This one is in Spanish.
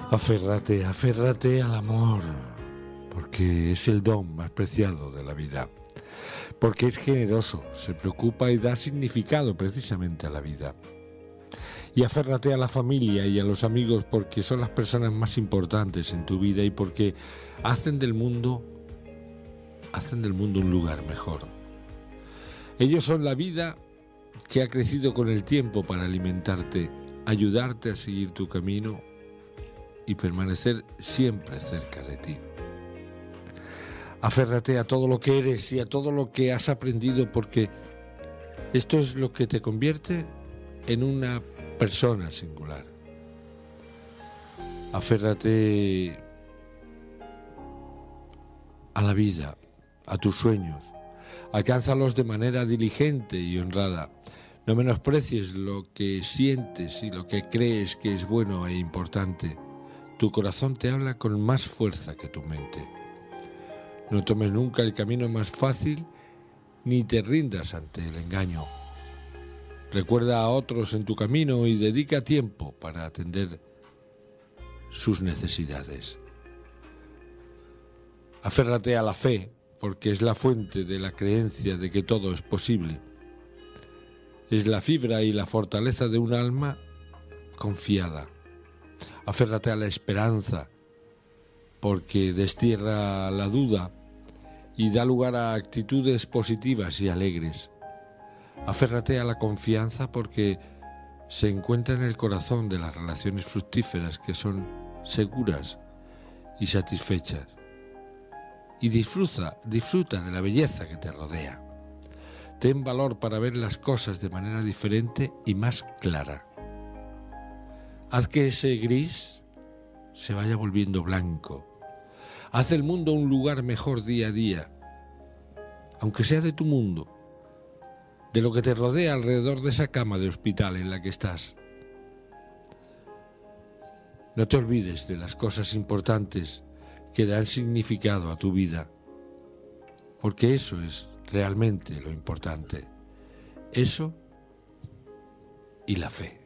Aférrate, aférrate al amor, porque es el don más preciado de la vida, porque es generoso, se preocupa y da significado precisamente a la vida. Y aférrate a la familia y a los amigos, porque son las personas más importantes en tu vida y porque hacen del mundo un lugar mejor. Ellos son la vida que ha crecido con el tiempo para alimentarte, ayudarte a seguir tu camino y permanecer siempre cerca de ti. Aférrate a todo lo que eres y a todo lo que has aprendido, porque esto es lo que te convierte en una persona singular. Aférrate a la vida, a tus sueños. Alcánzalos de manera diligente y honrada. No menosprecies lo que sientes y lo que crees que es bueno e importante. Tu corazón te habla con más fuerza que tu mente. No tomes nunca el camino más fácil ni te rindas ante el engaño. Recuerda a otros en tu camino y dedica tiempo para atender sus necesidades. Aférrate a la fe, porque es la fuente de la creencia de que todo es posible. Es la fibra y la fortaleza de un alma confiada. Aférrate a la esperanza, porque destierra la duda y da lugar a actitudes positivas y alegres. Aférrate a la confianza, porque se encuentra en el corazón de las relaciones fructíferas que son seguras y satisfechas. Y disfruta de la belleza que te rodea. Ten valor para ver las cosas de manera diferente y más clara. Haz que ese gris se vaya volviendo blanco. Haz del mundo un lugar mejor día a día, aunque sea de tu mundo, de lo que te rodea alrededor de esa cama de hospital en la que estás. No te olvides de las cosas importantes que dan significado a tu vida, porque eso es realmente lo importante. Eso y la fe.